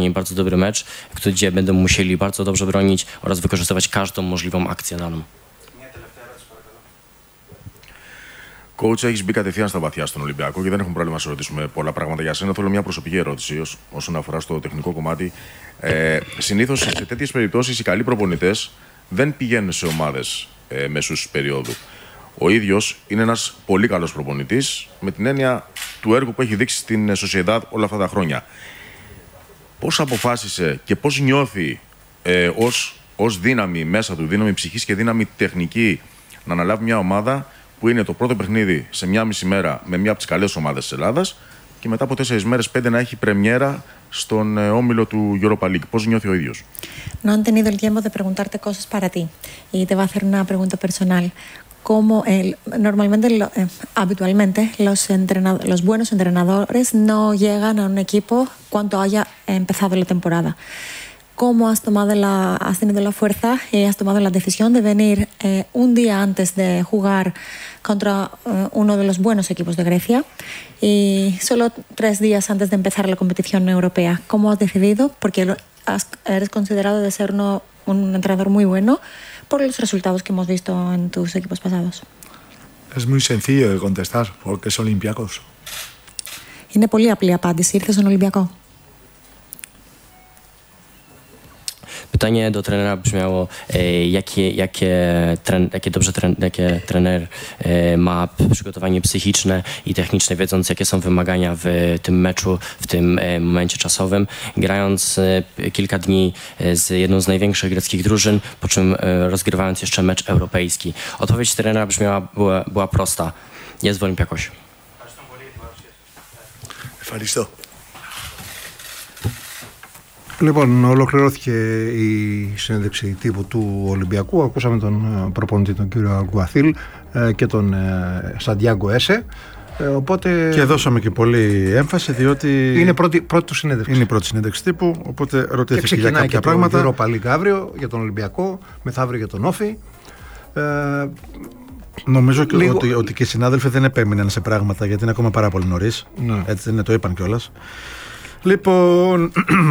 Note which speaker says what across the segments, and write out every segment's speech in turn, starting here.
Speaker 1: niej bardzo dobry mecz, gdzie będą musieli bardzo dobrze bronić oraz wykorzystywać każdą możliwą akcję daną.
Speaker 2: Coach, έχεις μπει κατευθείαν στα βαθιά στον Ολυμπιακό και δεν έχουμε πρόβλημα να σε ρωτήσουμε πολλά πράγματα για σένα. Θέλω μια προσωπική ερώτηση όσον αφορά στο τεχνικό κομμάτι. Συνήθως σε τέτοιες περιπτώσεις οι καλοί προπονητές δεν πηγαίνουν σε ομάδες μέσους περίοδου. Ο ίδιος είναι ένας πολύ καλός προπονητής με την έννοια του έργου που έχει δείξει στην Sociedad όλα αυτά τα χρόνια. Πώς αποφάσισε και πώς νιώθει ως δύναμη μέσα του, δύναμη ψυχής και δύναμη τεχνική να αναλάβει μια ομάδα που είναι το πρώτο παιχνίδι σε μια μισή μέρα με μια από τις καλές ομάδες της Ελλάδας και μετά από 4 μέρες, 5 να έχει πρεμιέρα στον όμιλο του Europa League. ¿Πώς νιώθει ο ίδιος?
Speaker 3: No han tenido el tiempo de preguntarte cosas para ti y te va a hacer una pregunta personal. Habitualmente los buenos entrenadores no llegan a un equipo cuando haya empezado la temporada. ¿Cómo has tenido la fuerza y has tomado la decisión de venir un día antes de jugar contra uno de los buenos equipos de Grecia y solo 3 días antes de empezar la competición europea? ¿Cómo has decidido? Porque eres considerado de ser un entrenador muy bueno por los resultados que hemos visto en tus equipos pasados.
Speaker 4: Es muy sencillo de contestar, porque es Olympiacos.
Speaker 3: Είναι πολύ απλή απάντηση. Ήρθες στον Ολυμπιακό.
Speaker 1: Pytanie do trenera brzmiało, jakie trener ma przygotowanie psychiczne i techniczne, wiedząc jakie są wymagania w tym meczu, w tym momencie czasowym, grając kilka dni z jedną z największych greckich drużyn, po czym rozgrywając jeszcze mecz europejski. Odpowiedź trenera była prosta. Jest w Olympiakosie.
Speaker 4: Ευχαριστώ.
Speaker 5: Λοιπόν, ολοκληρώθηκε η συνέντευξη τύπου του Ολυμπιακού. Ακούσαμε τον προπονητή, τον κύριο Αγκουαθίλ, και τον Σαντιάγκο Έσε. Οπότε...
Speaker 6: Και δώσαμε και πολύ έμφαση, διότι
Speaker 5: είναι πρώτη συνέντευξη.
Speaker 6: Είναι η πρώτη συνέντευξη τύπου, οπότε ρωτήθηκε για κάποια
Speaker 5: και
Speaker 6: πράγματα.
Speaker 5: Και το Europa League αύριο για τον Ολυμπιακό, μεθαύριο για τον Όφη.
Speaker 6: Νομίζω ότι και οι συνάδελφοι δεν επέμειναν σε πράγματα, γιατί είναι ακόμα πάρα πολύ νωρίς. Ναι. Έτσι δεν το είπαν κιόλας. Λοιπόν,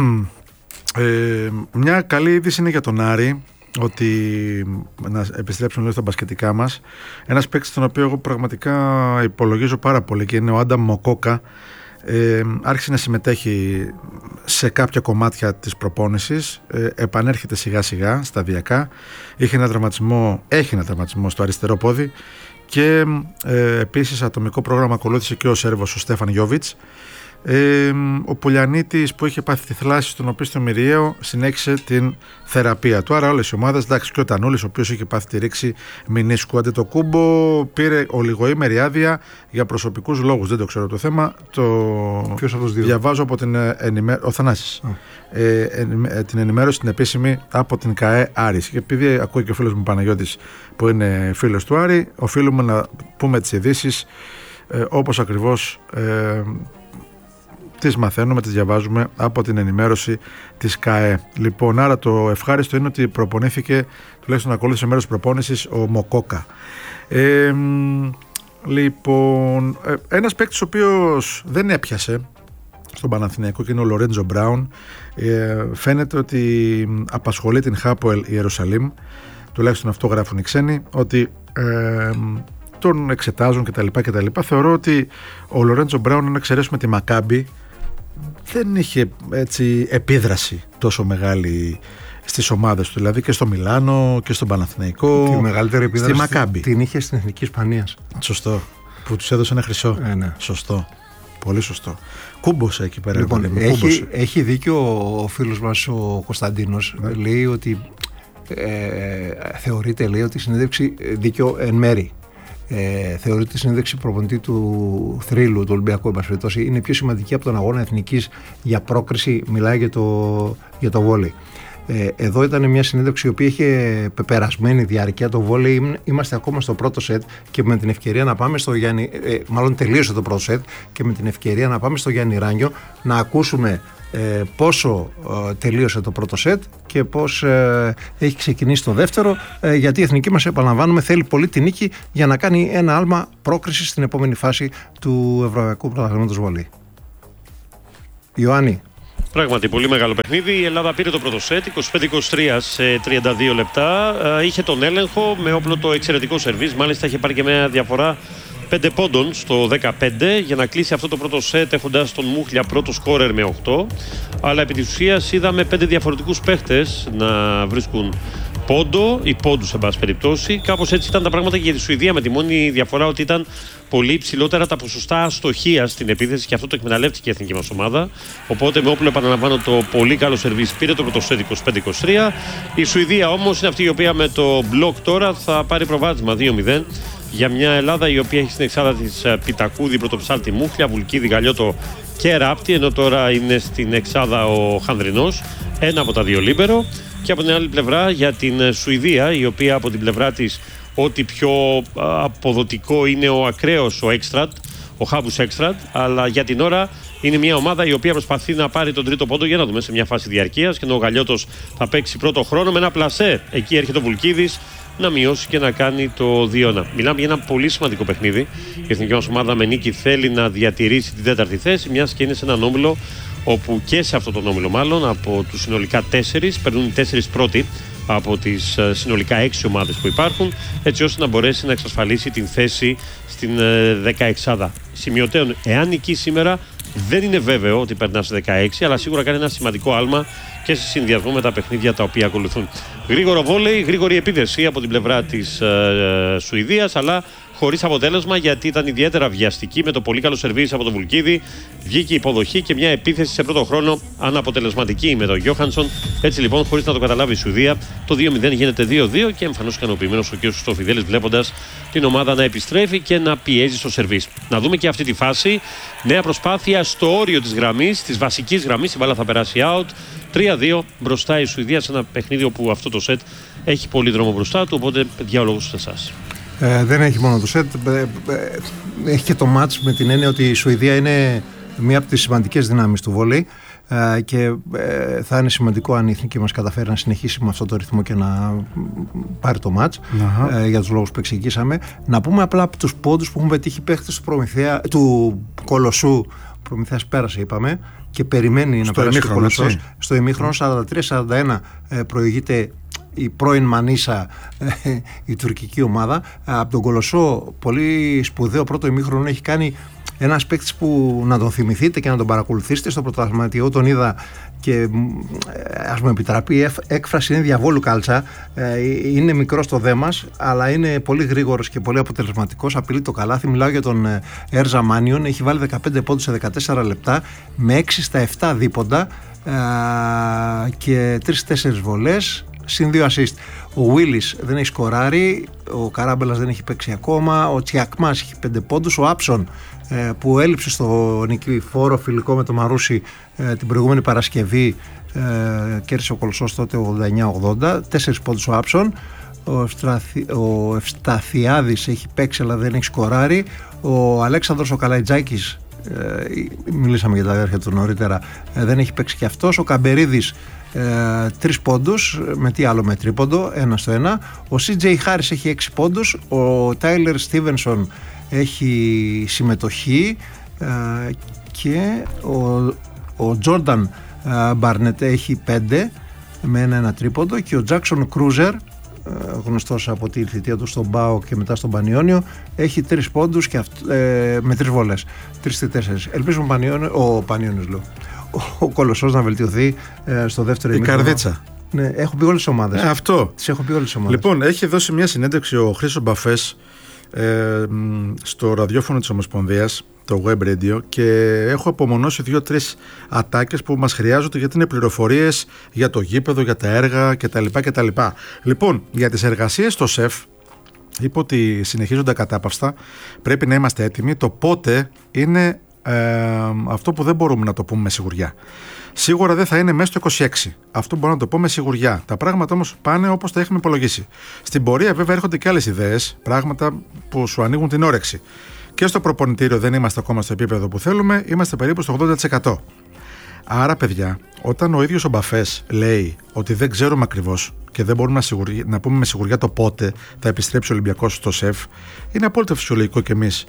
Speaker 6: μια καλή είδηση είναι για τον Άρη, ότι να επιστρέψουμε λίγο στα μπασκετικά μας. Ένας παίκτης τον οποίο εγώ πραγματικά υπολογίζω πάρα πολύ και είναι ο Άνταμ Μοκόκα. Άρχισε να συμμετέχει σε κάποια κομμάτια της προπόνησης, επανέρχεται σιγά σιγά, σταδιακά. Έχει ένα τραυματισμό στο αριστερό πόδι και επίσης ατομικό πρόγραμμα ακολούθησε και ο Σέρβος ο Στέφαν Γιόβιτς. Ο Πουλιανίτης που είχε πάθει τη θλάση στον οπίστιο μυριαίο συνέχισε την θεραπεία του. Άρα όλες οι ομάδες, εντάξει, και ο Τανούλης ο οποίος είχε πάθει τη ρήξη μηνίσκου. Αντετοκούμπο πήρε ολιγοήμερη άδεια για προσωπικούς λόγους. Δεν το ξέρω το θέμα.
Speaker 5: Ποιος από τους δύο?
Speaker 6: Διαβάζω από την ο Θανάσης. Την ενημέρωση την επίσημη από την ΚΑΕ Άρης. Και επειδή ακούει και ο φίλος μου Παναγιώτης που είναι φίλος του Άρη, οφείλουμε να πούμε τις ειδήσεις όπως ακριβώς τις μαθαίνουμε, τις διαβάζουμε από την ενημέρωση της ΚΑΕ. Λοιπόν, άρα το ευχάριστο είναι ότι προπονήθηκε, τουλάχιστον ακολούθησε μέρος προπόνησης ο Μοκόκα. Λοιπόν, ένας παίκτης ο οποίος δεν έπιασε στον Παναθηναϊκό και είναι ο Λορέντζο Μπράουν. Φαίνεται ότι απασχολεί την Χάποελ Ιερουσαλήμ, τουλάχιστον αυτό γράφουν οι ξένοι, ότι τον εξετάζουν κτλ. Θεωρώ ότι ο Λορέντζο Μπράουν, αν εξαιρέσουμε τη Μακάμπι, δεν είχε έτσι επίδραση τόσο μεγάλη στις ομάδες του, δηλαδή και στο Μιλάνο και στον Παναθηναϊκό.
Speaker 5: Τη μεγαλύτερη επίδραση
Speaker 6: στη Μακάμπι
Speaker 5: την είχε στην Εθνική Ισπανίας.
Speaker 6: Σωστό, που τους έδωσε ένα χρυσό.
Speaker 5: Ναι.
Speaker 6: Σωστό, πολύ σωστό. Κούμπωσε εκεί πέρα.
Speaker 5: Λοιπόν, έχει δίκιο ο φίλος μας ο Κωνσταντίνος. Ναι. Λέει ότι θεωρείται, λέει, ότι η συνέντευξη δίκιο εν μέρη. Θεωρείται η συνέντευξη προπονητή του θρύλου του Ολυμπιακού είναι πιο σημαντική από τον αγώνα εθνικής για πρόκριση. Μιλάει για το βόλεϊ. Εδώ ήταν μια συνέντευξη η οποία είχε πεπερασμένη διάρκεια. Το βόλεϊ, είμαστε ακόμα στο πρώτο σετ και με την ευκαιρία να πάμε στο Γιάννη, μάλλον τελείωσε το πρώτο σετ και με την ευκαιρία να πάμε στο Γιάννη Ράνιο να ακούσουμε πόσο τελείωσε το πρώτο σετ και πώς έχει ξεκινήσει το δεύτερο, γιατί η εθνική μας, επαναλαμβάνουμε, θέλει πολύ τη νίκη για να κάνει ένα άλμα πρόκριση στην επόμενη φάση του Ευρωπαϊκού Πρωταθλήματος Βολή. Ιωάννη.
Speaker 7: Πράγματι, πολύ μεγάλο παιχνίδι. Η Ελλάδα πήρε το πρώτο σετ, 25-23 σε 32 λεπτά. Είχε τον έλεγχο με όπλο το εξαιρετικό σερβίς. Μάλιστα, είχε πάρει και μια διαφορά 5 πόντων στο 15 για να κλείσει αυτό το πρώτο σετ, έχοντας τον Μούχλια πρώτο σκόρερ με 8. Αλλά επί της ουσίας είδαμε 5 διαφορετικούς παίχτες να βρίσκουν πόντο ή πόντους, σε πάση περιπτώσει. Κάπως έτσι ήταν τα πράγματα και για τη Σουηδία, με τη μόνη διαφορά ότι ήταν πολύ υψηλότερα τα ποσοστά αστοχίας στην επίθεση και αυτό το εκμεταλλεύτηκε η εθνική μας ομάδα. Οπότε με όπλο, επαναλαμβάνω, το πολύ καλό σερβίς πήρε το πρώτο σετ 25-23. Η Σουηδία όμως είναι αυτή η οποία με το μπλοκ τώρα θα πάρει προβάδισμα 2-0 για μια Ελλάδα η οποία έχει στην εξάδα της Πιτακούδη, Πρωτοψάλτη, Μούχλια, Βουλκίδη, Γαλιώτο και Ράπτη, ενώ τώρα είναι στην εξάδα ο Χανδρινός, ένα από τα δύο λίμπερο. Και από την άλλη πλευρά για την Σουηδία, η οποία από την πλευρά της ό,τι πιο αποδοτικό είναι ο ακραίος, ο Έκστρατ, ο Χάβους Έκστρατ, αλλά για την ώρα είναι μια ομάδα η οποία προσπαθεί να πάρει τον τρίτο πόντο, για να δούμε, σε μια φάση διαρκείας, και ενώ ο Γαλιώτος θα παίξει πρώτο χρόνο με ένα πλασέ. Εκεί έρχεται ο Βουλκίδης να μειώσει και να κάνει το 2-1. Μιλάμε για ένα πολύ σημαντικό παιχνίδι. Η εθνική μας ομάδα με νίκη θέλει να διατηρήσει την τέταρτη θέση, μιας και είναι σε έναν όμιλο όπου και σε αυτό τον όμιλο, μάλλον από τους συνολικά 4 περνούν οι 4 πρώτοι από τις συνολικά 6 ομάδες που υπάρχουν, έτσι ώστε να μπορέσει να εξασφαλίσει την θέση στην 16. Σημειωτέων, εάν νικεί σήμερα, δεν είναι βέβαιο ότι περνά σε 16, αλλά σίγουρα κάνει ένα σημαντικό άλμα και σε συνδυασμό με τα παιχνίδια τα οποία ακολουθούν. Γρήγορο βόλεϊ, γρήγορη επίδεση από την πλευρά της Σουηδίας, αλλά χωρίς αποτέλεσμα, γιατί ήταν ιδιαίτερα βιαστική με το πολύ καλό σερβίς από τον Βουλκίδη. Βγήκε η υποδοχή και μια επίθεση σε πρώτο χρόνο αναποτελεσματική με τον Γιώχανσον. Έτσι λοιπόν, χωρίς να το καταλάβει η Σουηδία, το 2-0 γίνεται 2-2 και εμφανώς ικανοποιημένος ο κ. Στοφιδέλης, βλέποντας την ομάδα να επιστρέφει και να πιέζει στο σερβίς. Να δούμε και αυτή τη φάση. Νέα προσπάθεια στο όριο της γραμμής, της βασικής γραμμής. Η μπάλα θα περάσει out. 3-2 μπροστά η Σουηδία σε ένα παιχνίδι όπου αυτό το σετ έχει πολύ δρόμο μπροστά του. Οπότε, παιδιά, ο λόγος σε εσάς.
Speaker 5: Δεν έχει μόνο το σετ, έχει και το μάτς, με την έννοια ότι η Σουηδία είναι μία από τις σημαντικές δυνάμεις του βόλεϊ και θα είναι σημαντικό αν η εθνική μας καταφέρει να συνεχίσει με αυτό το ρυθμό και να πάρει το μάτς, για τους λόγους που εξηγήσαμε. Να πούμε απλά από τους πόντους που έχουν πετύχει παίχτες του Κολοσσού. Προμηθέας πέρασε, είπαμε, και περιμένει να περάσει ο Κολοσσός. Στο ημίχρονο 43-41 προηγείται η πρώην Μανίσα, η τουρκική ομάδα. Από τον Κολοσσό, πολύ σπουδαίο πρώτο ημίχρονο έχει κάνει ένας παίκτης που να τον θυμηθείτε και να τον παρακολουθήσετε στο πρωταθληματικό. Τον είδα και ας μου επιτραπεί η έκφραση, είναι διαβόλου κάλτσα. Είναι μικρός στο δέμας, αλλά είναι πολύ γρήγορος και πολύ αποτελεσματικός. Απειλεί το καλάθι. Μιλάω για τον Έρζα Μάνιον. Έχει βάλει 15 πόντους σε 14 λεπτά με 6 στα 7 δίποντα και 3-4 βολές συν 2 assist. Ο Βίλις δεν έχει σκοράρει, ο Καράμπελας δεν έχει παίξει ακόμα, ο Τσιακμάς έχει 5 πόντους, ο Άψον που έλειψε στο νικηφόρο φιλικό με το Μαρούσι την προηγούμενη Παρασκευή, κέρδισε ο Κολοσσός τότε 89-80, 4 πόντους ο Άψον. Ο Ευσταθιάδης έχει παίξει αλλά δεν έχει σκοράρει. Ο Αλέξανδρος ο Καλαϊτζάκης, μιλήσαμε για τα αδέρφια του νωρίτερα, δεν έχει παίξει και αυτός. Ο Καμπερίδης 3 πόντους, με τι άλλο, με τρίποντο, 1-1. Ο CJ Harris έχει 6 πόντους. Ο Τάιλερ Στίβενσον έχει συμμετοχή και ο Τζόρνταν Μπάρνετ έχει 5 με ένα τρίποντο, και ο Τζάκσον Κρούζερ, γνωστός από τη θητεία του στον ΠΑΟ και μετά στον Πανιόνιο, έχει 3 πόντους και με 3 βολές, 3-4. Ελπίζουμε ο Κολοσσός να βελτιωθεί στο δεύτερο ημίχρονο.
Speaker 6: Η καρδίτσα.
Speaker 5: Ναι, έχω πει όλες τις ομάδες.
Speaker 6: Αυτό.
Speaker 5: Τις έχω πει όλες τις ομάδες.
Speaker 6: Λοιπόν, έχει δώσει μια συνέντευξη ο Χρήστος Μπαφές στο ραδιόφωνο της Ομοσπονδίας, το Web Radio, και έχω απομονώσει 2-3 ατάκες που μας χρειάζονται, γιατί είναι πληροφορίες για το γήπεδο, για τα έργα κτλ. Λοιπόν, για τις εργασίες στο ΣΕΦ είπε ότι συνεχίζονται ακατάπαυστα, πρέπει να είμαστε έτοιμοι. Το πότε είναι αυτό που δεν μπορούμε να το πούμε με σιγουριά. Σίγουρα δεν θα είναι μέσα στο 26. Αυτό μπορούμε να το πούμε με σιγουριά. Τα πράγματα όμως πάνε όπως τα έχουμε υπολογίσει. Στην πορεία βέβαια έρχονται και άλλες ιδέες, πράγματα που σου ανοίγουν την όρεξη. Και στο προπονητήριο δεν είμαστε ακόμα στο επίπεδο που θέλουμε, είμαστε περίπου στο 80%. Άρα, παιδιά, όταν ο ίδιος ο Μπαφές λέει ότι δεν ξέρουμε ακριβώς και δεν μπορούμε να πούμε με σιγουριά το πότε θα επιστρέψει ο Ολυμπιακός στο ΣΕΦ, είναι απόλυτα φυσιολογικό και εμείς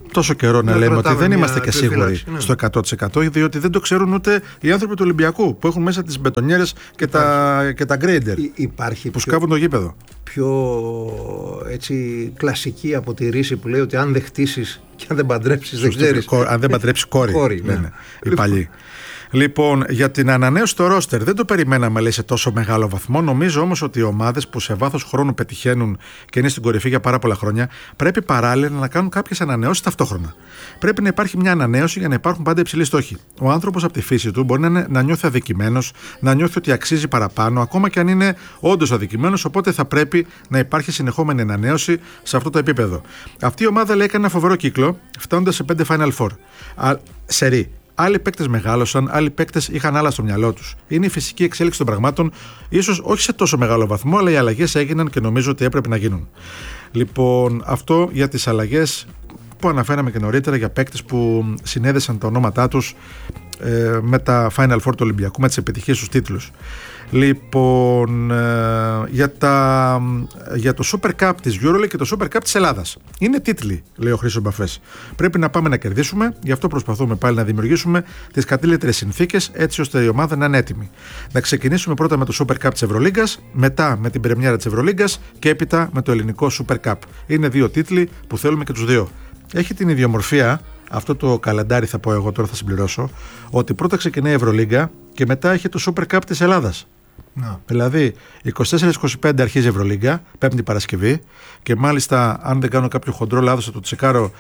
Speaker 6: τόσο καιρό να λέμε ότι δεν είμαστε και σίγουροι στο 100%, διότι δεν το ξέρουν ούτε οι άνθρωποι του Ολυμπιακού που έχουν μέσα τις μπετονιέρες και τα γκρέιντερ που σκάβουν το γήπεδο.
Speaker 5: Πιο έτσι κλασική από τη ρίση που λέει ότι αν δεν χτίσεις και αν δεν παντρέψεις δεν ξέρεις.
Speaker 6: Αν δεν παντρέψεις κόρη, λένε οι παλιοί. Λοιπόν, για την ανανέωση στο ρόστερ δεν το περιμέναμε, λέει, σε τόσο μεγάλο βαθμό. Νομίζω όμως ότι οι ομάδες που σε βάθος χρόνου πετυχαίνουν και είναι στην κορυφή για πάρα πολλά χρόνια πρέπει παράλληλα να κάνουν κάποιες ανανεώσεις ταυτόχρονα. Πρέπει να υπάρχει μια ανανέωση για να υπάρχουν πάντα υψηλοί στόχοι. Ο άνθρωπος από τη φύση του μπορεί να νιώθει αδικημένος, να νιώθει ότι αξίζει παραπάνω, ακόμα και αν είναι όντως αδικημένος. Οπότε θα πρέπει να υπάρχει συνεχόμενη ανανέωση σε αυτό το επίπεδο. Αυτή η ομάδα, λέει, έκανε ένα φοβερό κύκλο, φτάνοντας σε 5 Final Four. Σερί. Άλλοι παίκτες μεγάλωσαν, άλλοι παίκτες είχαν άλλα στο μυαλό τους. Είναι η φυσική εξέλιξη των πραγμάτων, ίσως όχι σε τόσο μεγάλο βαθμό, αλλά οι αλλαγές έγιναν και νομίζω ότι έπρεπε να γίνουν. Λοιπόν, αυτό για τις αλλαγές που αναφέραμε και νωρίτερα, για παίκτες που συνέδεσαν τα ονόματά τους με τα Final Four του Ολυμπιακού, με τις επιτυχίες στους τίτλους. Λοιπόν, για το Super Cup της EuroLeague και το Super Cup της Ελλάδας. Είναι τίτλοι, λέει ο Χρήστος Μπαφές. Πρέπει να πάμε να κερδίσουμε, γι' αυτό προσπαθούμε πάλι να δημιουργήσουμε τις κατάλληλες συνθήκες έτσι ώστε η ομάδα να είναι έτοιμη. Να ξεκινήσουμε πρώτα με το Super Cup της Ευρωλίγκας, μετά με την πρεμιέρα της Ευρωλίγκας και έπειτα με το ελληνικό Super Cup. Είναι 2 τίτλοι που θέλουμε και τους 2. Έχει την ιδιομορφία, αυτό το καλεντάρι θα πω εγώ τώρα, θα συμπληρώσω, ότι πρώτα ξεκινάει η Ευρωλίγκα και μετά έχει το Super Cup της Ελλάδας. Δηλαδή 24-25 αρχίζει η Ευρωλίγκα, Πέμπτη Παρασκευή, και μάλιστα αν δεν κάνω κάποιο χοντρό λάθος θα το τσεκάρω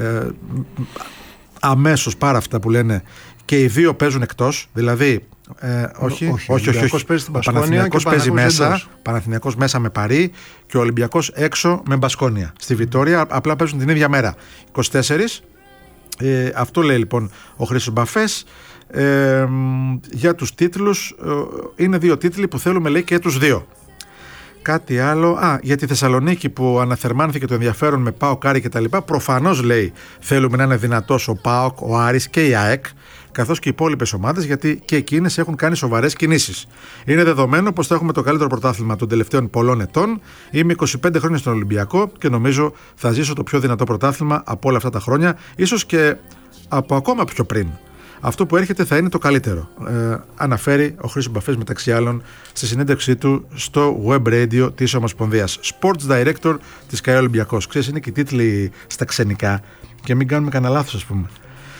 Speaker 6: αμέσως, πάρα αυτά που λένε, και οι δύο παίζουν εκτός, δηλαδή όχι. Ο Παναθηναϊκός παίζει μέσα, Παναθηναϊκός μέσα με Παρί και ο Ολυμπιακός έξω με Μπασκόνια. Στη Βιτόρια απλά παίζουν την ίδια μέρα, 24. Αυτό λέει λοιπόν ο Χρήστος Μπαφές. Για τους τίτλους, είναι 2 τίτλοι που θέλουμε, λέει, και τους 2. Κάτι άλλο, για τη Θεσσαλονίκη που αναθερμάνθηκε το ενδιαφέρον με ΠΑΟΚ, Άρη κτλ. Προφανώς, λέει, θέλουμε να είναι δυνατός ο ΠΑΟΚ, ο Άρης και η ΑΕΚ, καθώς και οι υπόλοιπες ομάδες, γιατί και εκείνες έχουν κάνει σοβαρές κινήσεις. Είναι δεδομένο πως θα έχουμε το καλύτερο πρωτάθλημα των τελευταίων πολλών ετών. Είμαι 25 χρόνια στον Ολυμπιακό και νομίζω θα ζήσω το πιο δυνατό πρωτάθλημα από όλα αυτά τα χρόνια, ίσως και από ακόμα πιο πριν. Αυτό που έρχεται θα είναι το καλύτερο, αναφέρει ο Χρήστος Μπαφές μεταξύ άλλων στη συνέντευξή του στο web radio της Ομοσπονδίας. Sports Director της ΚΑΕ Ολυμπιακός. Ξέρεις, είναι και οι τίτλοι στα ξενικά και μην κάνουμε κανένα λάθος, ας πούμε.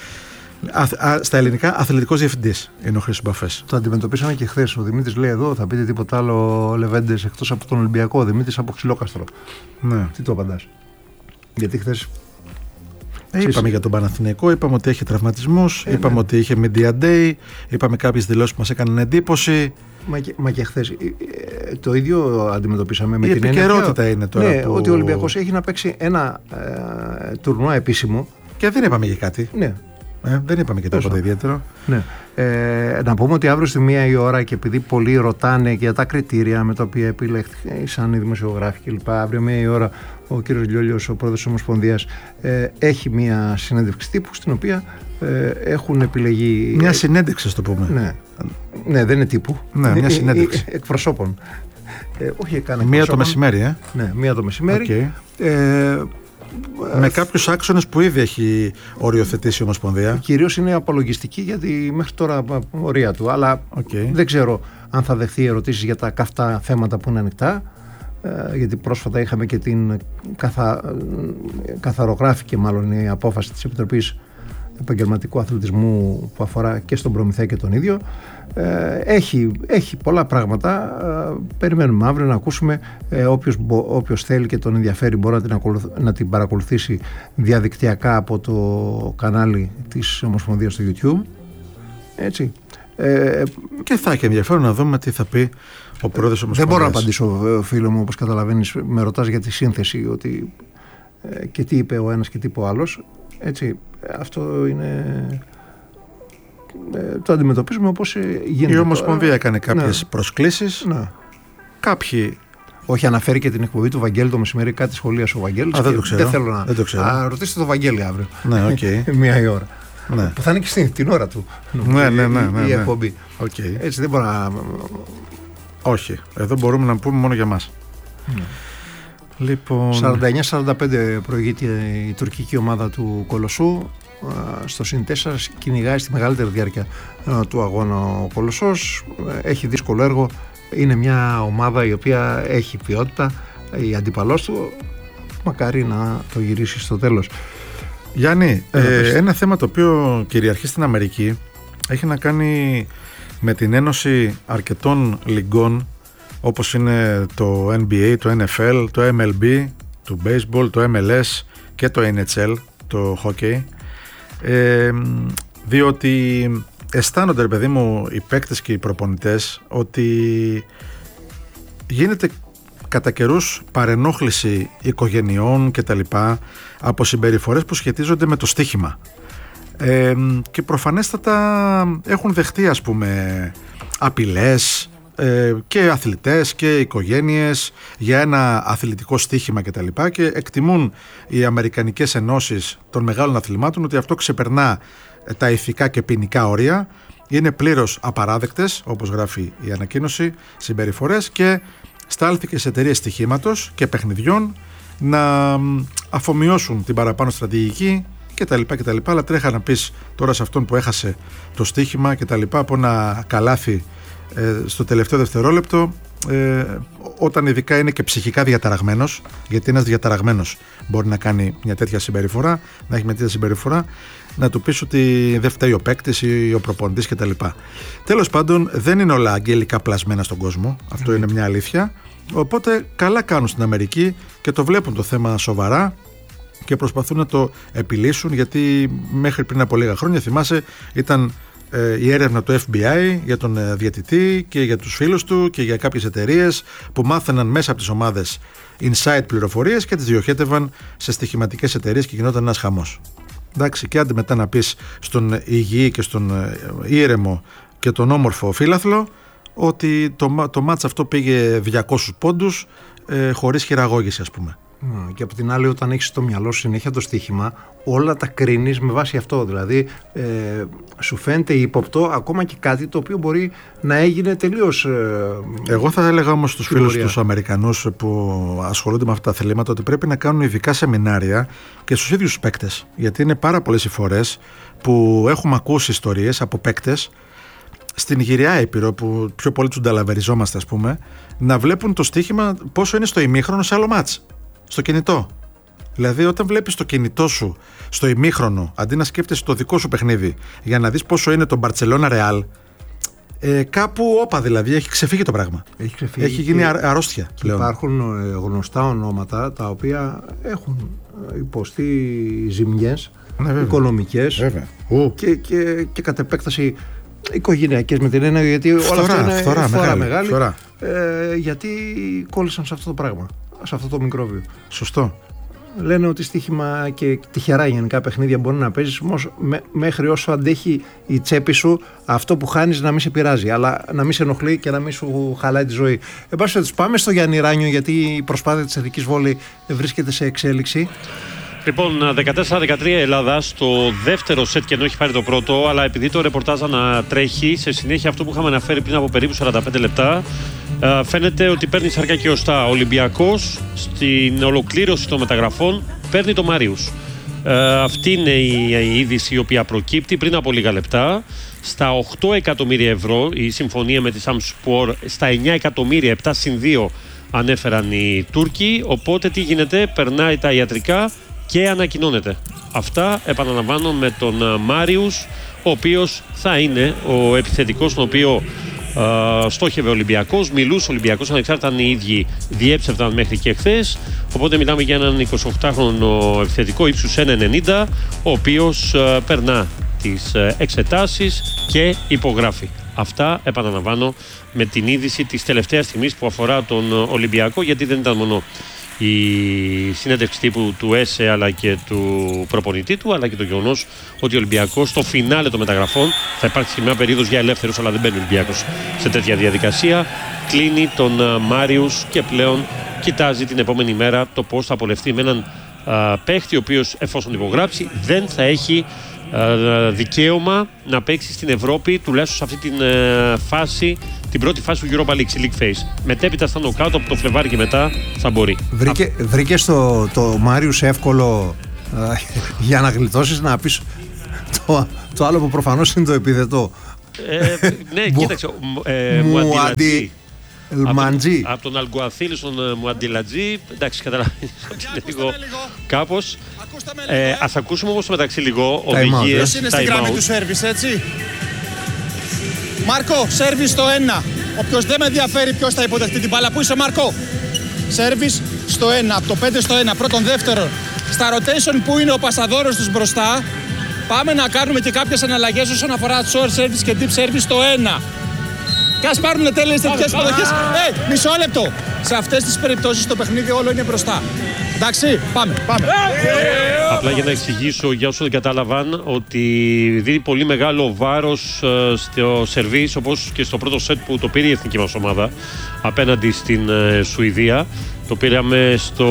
Speaker 6: Στα ελληνικά, αθλητικός διευθυντής είναι ο Χρήστος Μπαφές.
Speaker 5: Το αντιμετωπίσαμε και χθες. Ο Δημήτρης λέει εδώ, θα πείτε τίποτα άλλο, Λεβέντες, εκτός από τον Ολυμπιακό. Ο Δημήτρης από Ξυλόκαστρο.
Speaker 6: Ναι.
Speaker 5: Τι το απαντάς? Γιατί χθες.
Speaker 6: Είπαμε για τον Παναθηναϊκό, είπαμε ότι έχει τραυματισμούς, είπαμε ότι είχε Media Day, είπαμε κάποιες δηλώσεις που μας έκαναν εντύπωση.
Speaker 5: Μα και χθες το ίδιο αντιμετωπίσαμε με την έννοια.
Speaker 6: Η επικαιρότητα είναι τώρα.
Speaker 5: Ναι, ότι ο Ολυμπιακός έχει να παίξει ένα τουρνουά επίσημο.
Speaker 6: Και δεν είπαμε για κάτι.
Speaker 5: Ναι.
Speaker 6: Δεν είπαμε και τίποτα ιδιαίτερο.
Speaker 5: Ναι. Να πούμε ότι αύριο στη 1 η ώρα, και επειδή πολλοί ρωτάνε για τα κριτήρια με τα οποία επιλέχθηκαν οι δημοσιογράφοι κλπ. Αύριο 1 η ώρα ο κύριος Λιόλιος, ο πρόεδρος της Ομοσπονδίας, έχει μια συνέντευξη τύπου στην οποία έχουν επιλεγεί.
Speaker 6: Μια συνέντευξη, ας το πούμε.
Speaker 5: Ναι, δεν είναι τύπου.
Speaker 6: Ναι, μια συνέντευξη.
Speaker 5: Εκπροσώπων. Όχι,
Speaker 6: μία το μεσημέρι,
Speaker 5: Ναι, μία το μεσημέρι.
Speaker 6: Okay. Με κάποιους άξονες που ήδη έχει οριοθετήσει η Ομοσπονδία.
Speaker 5: Κυρίως είναι απολογιστική, γιατί μέχρι τώρα ορία του. Αλλά δεν ξέρω αν θα δεχθεί ερωτήσεις για τα καυτά θέματα που είναι ανοιχτά. Γιατί πρόσφατα είχαμε και την καθαρογράφηκε μάλλον η απόφαση της Επιτροπής Επαγγελματικού Αθλητισμού που αφορά και στον προμηθέα και τον ίδιο. Έχει πολλά πράγματα. Περιμένουμε αύριο να ακούσουμε. Όποιος θέλει και τον ενδιαφέρει μπορεί να την παρακολουθήσει διαδικτυακά από το κανάλι της Ομοσπονδίας στο YouTube. Έτσι.
Speaker 6: Και θα έχει ενδιαφέρον να δούμε τι θα πει ο πρόεδρος Ομοσπονδίας.
Speaker 5: Δεν μπορώ να απαντήσω, φίλο μου, όπως καταλαβαίνεις. Με ρωτάς για τη σύνθεση, ότι και τι είπε ο ένας και τι είπε ο άλλος. Έτσι, αυτό είναι. Το αντιμετωπίζουμε όπως γίνεται.
Speaker 6: Η Ομοσπονδία έκανε κάποιες προσκλήσεις. Κάποιοι.
Speaker 5: Όχι, αναφέρει και την εκπομπή του Βαγγέλη το μεσημέρι, κάτι σχολίασε ο Βαγγέλης.
Speaker 6: Δεν το ξέρω.
Speaker 5: Δεν θέλω να.
Speaker 6: Δεν το ξέρω.
Speaker 5: Ρωτήστε το Βαγγέλη αύριο.
Speaker 6: Ναι, okay.
Speaker 5: 1 η ώρα.
Speaker 6: Ναι.
Speaker 5: Που θα είναι και την ώρα του.
Speaker 6: Ναι,
Speaker 5: η εκπομπή.
Speaker 6: Okay.
Speaker 5: Έτσι δεν μπορώ να.
Speaker 6: Όχι. Εδώ μπορούμε να πούμε μόνο για μας. Λοιπόν...
Speaker 5: 49-45 προηγείται η τουρκική ομάδα του Κολοσσού. Στο συν 4 κυνηγάει στη μεγαλύτερη διάρκεια του αγώνα ο Κολοσσός. Έχει δύσκολο έργο. Είναι μια ομάδα η οποία έχει ποιότητα. Η αντίπαλός του μακάρι να το γυρίσει στο τέλος.
Speaker 6: Γιάννη, ένα θέμα το οποίο κυριαρχεί στην Αμερική έχει να κάνει με την ένωση αρκετών λιγκών, όπως είναι το NBA, το NFL, το MLB, το baseball, το MLS και το NHL, το hockey, διότι αισθάνονται, ρε παιδί μου, οι παίκτες και οι προπονητές ότι γίνεται κατά καιρούς παρενόχληση οικογενειών και τα λοιπά από συμπεριφορές που σχετίζονται με το στοίχημα, και προφανέστατα έχουν δεχτεί, ας πούμε, απειλές και αθλητές και οικογένειες για ένα αθλητικό στοίχημα και τα λοιπά, και εκτιμούν οι αμερικανικές ενώσεις των μεγάλων αθλημάτων ότι αυτό ξεπερνά τα ηθικά και ποινικά όρια, είναι πλήρως απαράδεκτες, όπως γράφει η ανακοίνωση, συμπεριφορές, και στάλθηκε σε εταιρείες στοιχήματος και παιχνιδιών να αφομοιώσουν την παραπάνω στρατηγική κτλ. Αλλά τρέχα να πεις τώρα σε αυτόν που έχασε το στοίχημα κτλ. Από ένα καλάθι στο τελευταίο δευτερόλεπτο, όταν ειδικά είναι και ψυχικά διαταραγμένος, γιατί ένας διαταραγμένος μπορεί να κάνει μια τέτοια συμπεριφορά, να έχει μια τέτοια συμπεριφορά, να του πεις ότι δεν φταίει ο παίκτης ή ο προπονητής κτλ. Τέλος πάντων, δεν είναι όλα αγγελικά πλασμένα στον κόσμο, αυτό είναι μια αλήθεια. Οπότε καλά κάνουν στην Αμερική και το βλέπουν το θέμα σοβαρά και προσπαθούν να το επιλύσουν, γιατί μέχρι πριν από λίγα χρόνια, θυμάσαι, ήταν η έρευνα του FBI για τον διαιτητή και για τους φίλους του και για κάποιες εταιρείες που μάθαιναν μέσα από τις ομάδες inside πληροφορίες και τις διοχέτευαν σε στοιχηματικές εταιρείες και γινόταν ένας χαμός. Εντάξει, και άντε μετά να πεις στον υγιή και στον ήρεμο και τον όμορφο φύλαθλο ότι το μάτς αυτό πήγε 200 πόντους χωρίς χειραγώγηση, ας πούμε.
Speaker 5: Και από την άλλη, όταν έχεις στο μυαλό σου συνέχεια το στοίχημα, όλα τα κρίνεις με βάση αυτό. Δηλαδή, σου φαίνεται ύποπτο ακόμα και κάτι το οποίο μπορεί να έγινε τελείως.
Speaker 6: Εγώ θα έλεγα όμως στους φίλους τους Αμερικανούς που ασχολούνται με αυτά τα θελήματα ότι πρέπει να κάνουν ειδικά σεμινάρια και στους ίδιους παίκτες. Γιατί είναι πάρα πολλές οι φορές που έχουμε ακούσει ιστορίες από παίκτες στην γυραιά Ήπειρο, που πιο πολύ τους νταλαβεριζόμαστε, ας πούμε, να βλέπουν το στοίχημα πόσο είναι στο ημίχρονο σε άλλο μάτς. Στο κινητό. Δηλαδή, όταν βλέπεις το κινητό σου στο ημίχρονο, αντί να σκέφτεσαι το δικό σου παιχνίδι για να δεις πόσο είναι το Μπαρτσελώνα Ρεάλ, κάπου όπα, δηλαδή έχει ξεφύγει το πράγμα. Έχει γίνει αρρώστια πλέον. Υπάρχουν
Speaker 5: γνωστά ονόματα τα οποία έχουν υποστεί ζημιές οικονομικές και κατ' επέκταση οικογενειακές, με την έννοια, γιατί όλα αυτά είναι φορά μεγάλη. Γιατί κόλλησαν σε αυτό το πράγμα, σε αυτό το μικρόβιο.
Speaker 6: Σωστό.
Speaker 5: Λένε ότι στοίχημα και τυχερά γενικά παιχνίδια μπορεί να παίζεις μέχρι όσο αντέχει η τσέπη σου, αυτό που χάνεις να μην σε πειράζει, αλλά να μην σε ενοχλεί και να μην σου χαλάει τη ζωή. Εν πάση περιπτώσει, πάμε στο Γιάννη Ράνιο, γιατί η προσπάθεια της εθνικής βόλεϊ βρίσκεται σε εξέλιξη.
Speaker 7: Λοιπόν, 14-13 Ελλάδα στο δεύτερο σετ και ενώ έχει πάρει το πρώτο, αλλά επειδή το ρεπορτάζ ανατρέχει σε συνέχεια αυτό που είχαμε αναφέρει πριν από περίπου 45 λεπτά, φαίνεται ότι παίρνει σαρκά και οστά. Ο Ολυμπιακός στην ολοκλήρωση των μεταγραφών παίρνει το Μάριους. Αυτή είναι η είδηση η οποία προκύπτει πριν από λίγα λεπτά. Στα 8 εκατομμύρια ευρώ η συμφωνία με τη Samspor, στα 9 εκατομμύρια, 7 συν 2 ανέφεραν οι Τούρκοι. Οπότε τι γίνεται, περνάει τα ιατρικά και ανακοινώνεται. Αυτά, επαναλαμβάνω, με τον Μάριους, ο οποίος θα είναι ο επιθετικός τον οποίο στόχευε ο Ολυμπιακός, μιλούσε ο Ολυμπιακός, ανεξάρτητα αν οι ίδιοι διέψευδαν μέχρι και χθες. Οπότε μιλάμε για έναν 28χρονο επιθετικό ύψους 1,90, ο οποίος περνά τις εξετάσεις και υπογράφει. Αυτά, επαναλαμβάνω, με την είδηση της τελευταίας στιγμής που αφορά τον Ολυμπιακό, γιατί δεν ήταν μόνο η συνέντευξη τύπου του ΕΣΕ αλλά και του προπονητή του, αλλά και το γεγονός ότι ο Ολυμπιακός στο φινάλε των μεταγραφών θα υπάρξει μια περίοδος για ελεύθερους, αλλά δεν μπαίνει ο Ολυμπιακός σε τέτοια διαδικασία. Κλείνει τον Μάριους και πλέον κοιτάζει την επόμενη μέρα το πώς θα απολευτεί με έναν παίχτη ο οποίος, εφόσον υπογράψει, δεν θα έχει δικαίωμα να παίξει στην Ευρώπη, τουλάχιστον σε αυτή την φάση την πρώτη φάση του Europa League, League Phase. Μετέπειτα στα νοκάουτ από το Φλεβάρι και μετά θα μπορεί.
Speaker 5: Βρήκε το Μάριους εύκολο για να γλιτώσεις, να πεις το άλλο που προφανώς είναι το επίθετο.
Speaker 7: Ναι, κοίταξε. Μουαντιλατζή. Από τον Αλγκουαθίλη στον Μουαντιλατζή. Εντάξει, καταλαβαίνεις ότι είναι λίγο κάπως. Ας ακούσουμε όμως μεταξύ λίγο οδηγίες.
Speaker 8: Είναι στη γραμμή του σέρβις, έτσι. Μάρκο, σέρβις στο 1. Όποιος δεν με ενδιαφέρει ποιος θα υποδεχτεί την μπάλα. Πού είσαι, Μάρκο? Σέρβις στο 1. Από το 5 στο 1. Πρώτον, δεύτερον. Στα rotation που είναι ο πασαδόρος τους μπροστά. Πάμε να κάνουμε και κάποιες αναλλαγές όσον αφορά short service και deep service στο 1. Και ας πάρουν τέλειες θετικές υποδοχές. Μισό λεπτό. Σε αυτές τις περιπτώσεις το παιχνίδι όλο είναι μπροστά. Εντάξει, πάμε.
Speaker 7: Απλά για να εξηγήσω για όσους δεν κατάλαβαν ότι δίνει πολύ μεγάλο βάρος στο σερβίς, όπως και στο πρώτο σετ που το πήρε η εθνική μας ομάδα απέναντι στην Σουηδία. Το πήραμε στο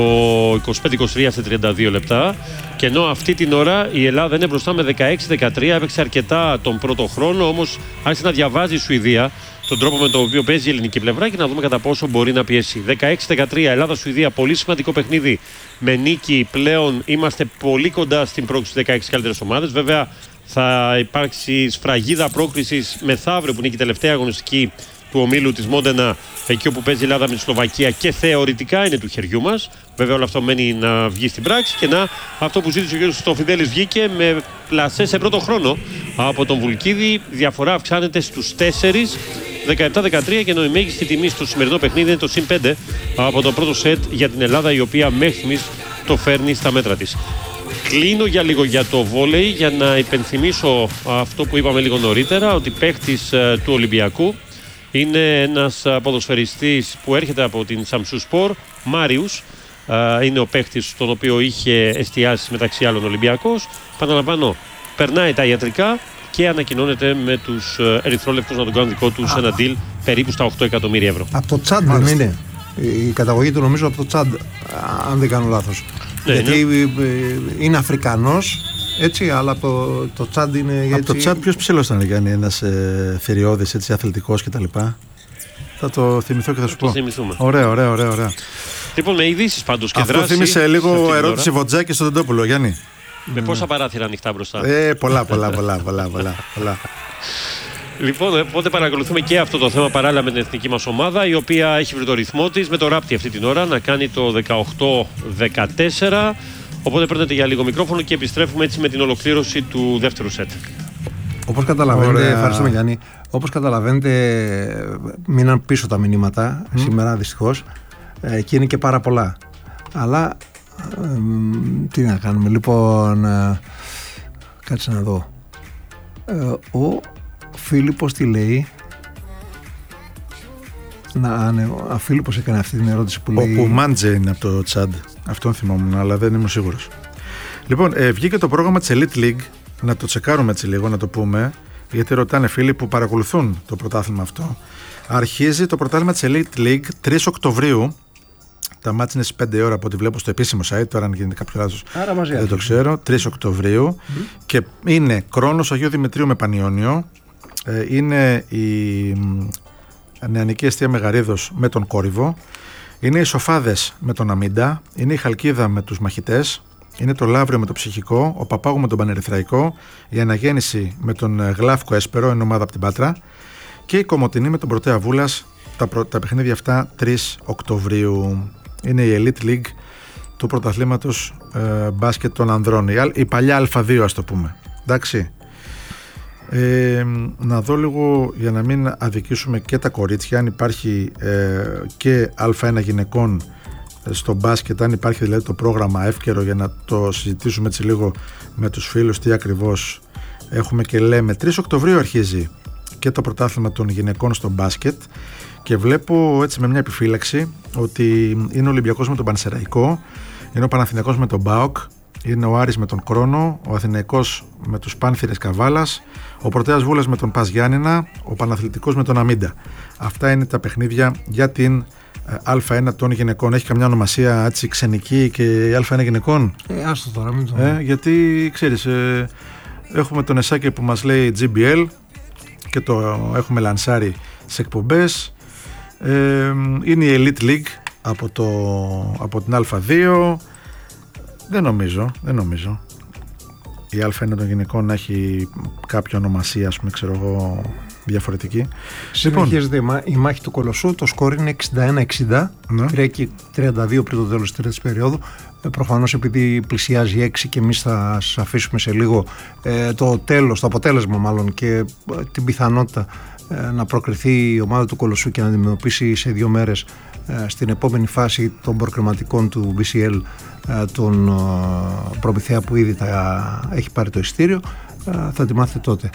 Speaker 7: 25-23 σε 32 λεπτά. Και ενώ αυτή την ώρα η Ελλάδα είναι μπροστά με 16-13, έπαιξε αρκετά τον πρώτο χρόνο, όμως άρχισε να διαβάζει η Σουηδία τον τρόπο με τον οποίο παίζει η ελληνική πλευρά και να δούμε κατά πόσο μπορεί να πιέσει. 16-13 Ελλάδα-Σουηδία, πολύ σημαντικό παιχνίδι με νίκη. Πλέον είμαστε πολύ κοντά στην πρόκριση 16 καλύτερες ομάδες. Βέβαια θα υπάρξει σφραγίδα πρόκρισης μεθαύριο που είναι και η τελευταία αγωνιστική του ομίλου της Μόντενα, εκεί όπου παίζει η Ελλάδα με τη Σλοβακία και θεωρητικά είναι του χεριού μας. Βέβαια όλο αυτό μένει να βγει στην πράξη και αυτό που ζήτησε ο κ. Στοφιδέλης βγήκε με πλασέ σε πρώτο χρόνο από τον Βουλκίδη. Διαφορά αυξάνεται στους 4, 17-13, και ενώ η μέγιστη τιμή στο σημερινό παιχνίδι είναι το συν 5 από το πρώτο σετ για την Ελλάδα, η οποία μέχρι στιγμής το φέρνει στα μέτρα της. Κλείνω για λίγο για το βόλεϊ για να υπενθυμίσω αυτό που είπαμε λίγο νωρίτερα, ότι παίχτης του Ολυμπιακού είναι ένας ποδοσφαιριστής που έρχεται από την Σαμσουσπορ, Μάριους. Είναι ο παίχτης στον οποίο είχε εστιάσει μεταξύ άλλων Ολυμπιακός. Παραλαμβάνω, περνάει τα ιατρικά και ανακοινώνεται με τους ερυθρόλεπτους να τον κάνουν δικό τους ένα deal περίπου στα 8 εκατομμύρια ευρώ.
Speaker 5: Από το Τσάντ δεν είναι? Η καταγωγή του νομίζω από το Τσάντ, αν δεν κάνω λάθος. Ναι, γιατί είναι Αφρικανός, έτσι, αλλά το Τσάντ είναι.
Speaker 6: Από το Τσάντ ποιος ψηλός ήταν, Γιάννη? Ένας θηριώδης, έτσι, αθλητικός κτλ. Θα το θυμηθώ και θα σου πω. Ωραία.
Speaker 7: Λοιπόν, με ειδήσεις πάντως και
Speaker 6: αυτό
Speaker 7: δράση.
Speaker 6: Αυτό θύμισε λίγο ερώτηση Βοτζάκη στον Τεντόπουλο, Γιάννη.
Speaker 7: Με πόσα παράθυρα ανοιχτά μπροστά?
Speaker 6: Πολλά.
Speaker 7: Λοιπόν, οπότε παρακολουθούμε και αυτό το θέμα παράλληλα με την εθνική μας ομάδα, η οποία έχει βρει το ρυθμό της με το ράπτη αυτή την ώρα να κάνει το 18-14. Οπότε παίρνετε για λίγο μικρόφωνο και επιστρέφουμε έτσι με την ολοκλήρωση του δεύτερου σετ.
Speaker 5: Όπως καταλαβαίνετε, ευχαριστούμε Γιάννη. Όπως καταλαβαίνετε, μείναν πίσω τα μηνύματα σήμερα δυστυχώς και είναι και πάρα πολλά. Αλλά τι να κάνουμε, λοιπόν, κάτσε να δω. Ο Φίλιππος τι λέει? Ο Φίλιππος έκανε αυτή την ερώτηση που λέει.
Speaker 6: Ο Πουμάντζε είναι από το Τσάντ. Αυτόν θυμόμουν, αλλά δεν είμαι σίγουρος. Λοιπόν, βγήκε το πρόγραμμα της Elite League. Να το τσεκάρουμε έτσι λίγο, να το πούμε. Γιατί ρωτάνε φίλοι που παρακολουθούν το πρωτάθλημα αυτό. Αρχίζει το πρωτάθλημα της Elite League 3 Οκτωβρίου. Τα μάτς είναι στις 5 ώρα από ό,τι βλέπω στο επίσημο site. Τώρα, αν γίνεται κάποιο λάθος, δεν το ξέρω. 3 Οκτωβρίου. Και είναι Κρόνος Αγίου Δημητρίου με Πανιόνιο. Είναι η Νεανική Εστία Μεγαρίδος με τον Κόρυβο. Είναι οι Σοφάδες με τον Αμίντα. Είναι η Χαλκίδα με τους Μαχητές. Είναι το Λαύριο με το Ψυχικό. Ο Παπάγου με τον Πανερυθραϊκό. Η Αναγέννηση με τον Γλάφκο Έσπερο, είναι ομάδα από την Πάτρα. Και η Κομοτηνή με τον Πρωτέα Βούλας. Τα παιχνίδια αυτά 3 Οκτωβρίου. Είναι η Elite League του πρωταθλήματος μπάσκετ των ανδρών. Η παλιά Α2, ας το πούμε. Εντάξει. Να δω λίγο για να μην αδικήσουμε και τα κορίτσια, αν υπάρχει και Α1 γυναικών στο μπάσκετ, αν υπάρχει δηλαδή το πρόγραμμα εύκαιρο για να το συζητήσουμε έτσι λίγο με τους φίλους τι ακριβώς έχουμε και λέμε. 3 Οκτωβρίου αρχίζει και το πρωτάθλημα των γυναικών στο μπάσκετ και βλέπω έτσι με μια επιφύλαξη ότι είναι ο Ολυμπιακός με τον Πανσεραϊκό, είναι ο Παναθηναϊκός με τον ΠΑΟΚ, είναι ο Άρης με τον Κρόνο, ο Αθηναϊκός με τους Πάνθυρες Καβάλας, ο Πρωτέας Βούλας με τον Πας Γιάννηνα, ο Παναθλητικός με τον Αμίντα. Αυτά είναι τα παιχνίδια για την Α1 των γυναικών. Έχει καμιά ονομασία έτσι ξενική και Α1 γυναικών?
Speaker 5: Άστο τώρα, μην το...
Speaker 6: γιατί ξέρεις, έχουμε τον Εσάκη που μας λέει GBL και το έχουμε λανσάρει στις εκπομπές. Είναι η Elite League από την Α2. Δεν νομίζω. Η Α1 των γυναικών να έχει κάποια ονομασία, ας πούμε, ξέρω εγώ, διαφορετική.
Speaker 5: Συνεχίζεται η μάχη του Κολοσσού. Το σκορ είναι 61-60.
Speaker 6: Ναι.
Speaker 5: 3-32 πριν το τέλος της τρίτης περίοδου. Προφανώς επειδή πλησιάζει 6 και εμείς θα σας αφήσουμε σε λίγο το αποτέλεσμα μάλλον και την πιθανότητα να προκριθεί η ομάδα του Κολοσσού και να αντιμετωπίσει σε 2 μέρες στην επόμενη φάση των προκριματικών του BCL τον προμηθέα που ήδη έχει πάρει το ειστήριο, θα τη μάθετε τότε.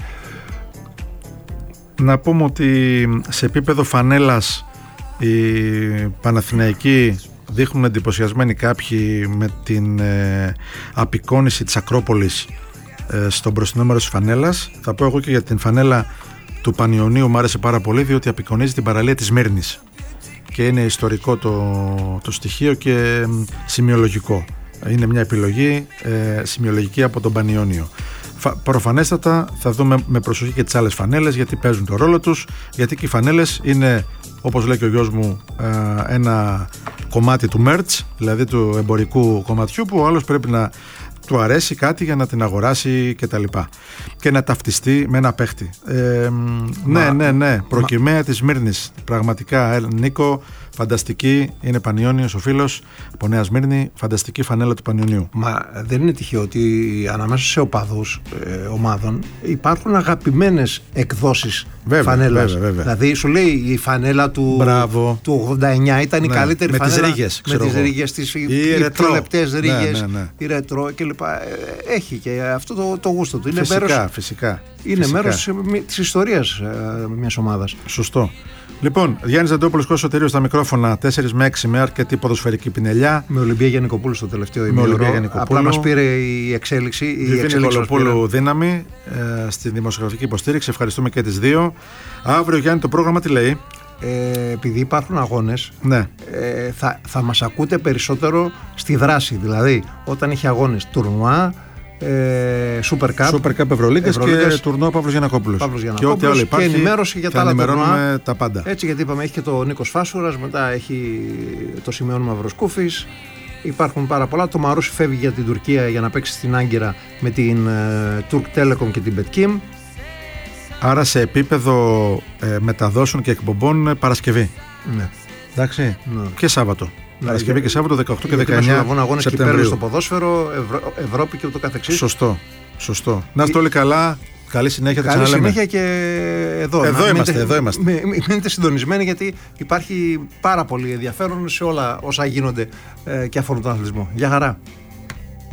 Speaker 6: Να πούμε ότι σε επίπεδο φανέλας οι Παναθηναϊκοί δείχνουν εντυπωσιασμένοι κάποιοι με την απεικόνιση της Ακρόπολης στον μπροστινό μέρος της φανέλας. Θα πω εγώ και για την φανέλα του Πανιωνίου, μου άρεσε πάρα πολύ διότι απεικονίζει την παραλία της Μύρνης και είναι ιστορικό το στοιχείο και σημειολογικό. Είναι μια επιλογή σημειολογική από τον Πανιώνιο. Προφανέστατα θα δούμε με προσοχή και τις άλλες φανέλες, γιατί παίζουν το ρόλο τους, γιατί και οι φανέλες είναι, όπως λέει και ο γιος μου, ένα κομμάτι του merch, δηλαδή του εμπορικού κομματιού, που ο άλλος πρέπει να του αρέσει κάτι για να την αγοράσει και να ταυτιστεί με ένα παίχτη. Ναι, προκυμαία της Μύρνης, πραγματικά, Νίκο, φανταστική, είναι Πανιώνιος ο φίλος από Νέα Σμύρνη, φανταστική φανέλα του Πανιωνίου.
Speaker 5: Μα δεν είναι τυχαίο ότι ανάμεσα σε οπαδούς ομάδων υπάρχουν αγαπημένες εκδόσεις φανέλας.
Speaker 6: Βέβαια.
Speaker 5: Δηλαδή σου λέει η φανέλα του 89 ήταν η καλύτερη
Speaker 6: με
Speaker 5: φανέλα.
Speaker 6: Τις ρίγες,
Speaker 5: με τις ρίγες, οι πιο λεπτές ρίγες, η ρετρό κλπ. Έχει και αυτό το γούστο του.
Speaker 6: Φυσικά.
Speaker 5: Είναι μέρος της ιστορίας μιας ομάδας.
Speaker 6: Σωστό. Λοιπόν, Γιάννης Ζαντόπουλος, Κώστας Σωτηρίου στα μικρόφωνα, 4 με 6 με αρκετή ποδοσφαιρική πινελιά.
Speaker 5: Με Ολυμπία Γιαννικοπούλου στο τελευταίο ημίωρο. Απλά μας πήρε η εξέλιξη.
Speaker 6: Η Νικολοπούλου δύναμη στη δημοσιογραφική υποστήριξη. Ευχαριστούμε και τις δύο. Αύριο, Γιάννη, το πρόγραμμα τι λέει?
Speaker 5: Επειδή υπάρχουν αγώνες,
Speaker 6: ναι.
Speaker 5: Θα μας ακούτε περισσότερο στη δράση. Δηλαδή, όταν έχει αγώνες τουρνουά, Super Cup
Speaker 6: Ευρωλίγκας και τουρνουά Παύλος Γιαννακόπουλος. Και ό,τι άλλο υπάρχει,
Speaker 5: και ενημέρωση για τα άλλα τουρνουά.
Speaker 6: Τα πάντα.
Speaker 5: Έτσι, γιατί είπαμε, έχει και το Νίκος Φάσουρας, μετά έχει το Σημειών Μαυροσκούφης. Υπάρχουν πάρα πολλά. Το Μαρούσι φεύγει για την Τουρκία για να παίξει στην Άγκυρα με την Turk Telecom και την Betkim.
Speaker 6: Άρα σε επίπεδο μεταδόσεων και εκπομπών Παρασκευή.
Speaker 5: Ναι.
Speaker 6: Εντάξει.
Speaker 5: Ναι.
Speaker 6: Και Σάββατο. Παρασκευή και Σάββατο 18 και 19
Speaker 5: αγώνες κυπέλλου στο ποδόσφαιρο, Ευρώπη και ούτω καθεξής.
Speaker 6: Σωστό. Να είστε όλοι καλά. Καλή συνέχεια.
Speaker 5: Καλή συνέχεια και εδώ.
Speaker 6: Εδώ είμαστε.
Speaker 5: Μείνετε συντονισμένοι, γιατί υπάρχει πάρα πολύ ενδιαφέρον σε όλα όσα γίνονται και αφορούν τον αθλητισμό. Γεια χαρά.